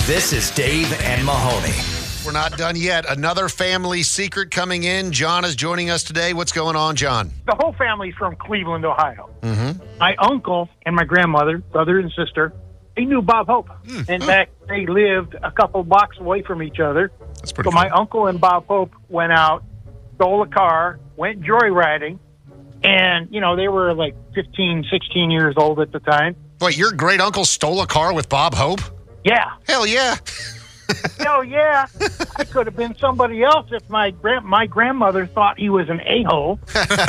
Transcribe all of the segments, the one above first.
This is Dave and Mahoney. We're not done yet. Another family secret coming in. John is joining us today. What's going on, John? The whole family's from Cleveland, Ohio. Mm-hmm. My uncle and my grandmother, brother and sister, they knew Bob Hope. In fact, they lived a couple blocks away from each other. That's pretty So cool. my uncle and Bob Hope went out, stole a car, went joyriding, and, you know, they were like 15, 16 years old at the time. Wait, your great uncle stole a car with Bob Hope? Yeah. Hell yeah. Hell yeah. I could have been somebody else if my grandmother thought he was an a-hole.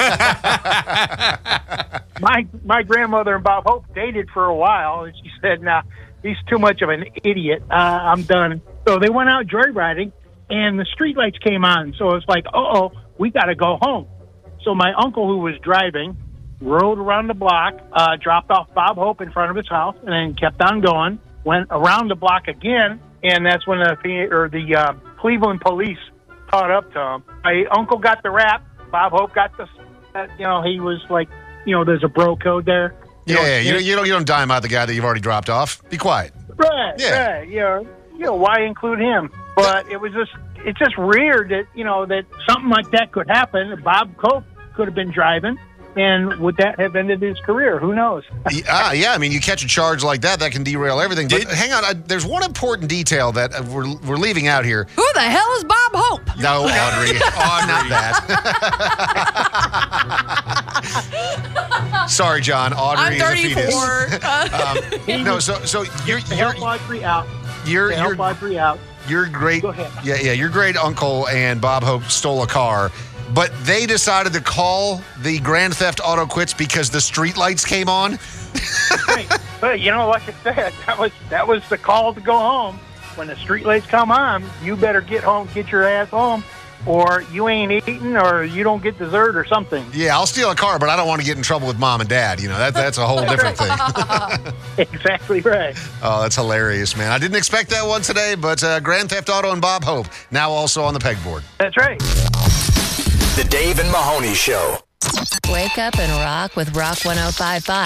My grandmother and Bob Hope dated for a while, and she said, nah, he's too much of an idiot. I'm done. So they went out joyriding, and the streetlights came on. So it's like, uh-oh, we got to go home. So my uncle, who was driving, rode around the block, dropped off Bob Hope in front of his house, and then kept on going, went around the block again, and that's when the Cleveland police caught up to him. My uncle got the rap. Bob Hope got the, he was like, there's a bro code there. Yeah, you don't dime out the guy that you've already dropped off. Be quiet. Right, Yeah. right. Why include him? But it's just weird that, that something like that could happen. Bob Hope could have been driving. And would that have ended his career? Who knows? Yeah, I mean, you catch a charge like that can derail everything. But hang on, there's one important detail that we're leaving out here. Who the hell is Bob Hope? No, Audrey. Not that. Sorry, John. Audrey I'm is a fetus. 34. No, so you're Help Audrey out. Help Audrey out. Your great, Go ahead. Yeah, your great uncle and Bob Hope stole a car, but they decided to call the Grand Theft Auto quits because the streetlights came on. Right. But like I said, that was the call to go home. When the streetlights come on, you better get your ass home, or you ain't eating, or you don't get dessert or something. Yeah, I'll steal a car, but I don't want to get in trouble with mom and dad. That's a whole different thing. Exactly right. Oh, that's hilarious, man. I didn't expect that one today, but Grand Theft Auto and Bob Hope now also on the pegboard. That's right. The Dave and Mahoney Show. Wake up and rock with Rock 105.5.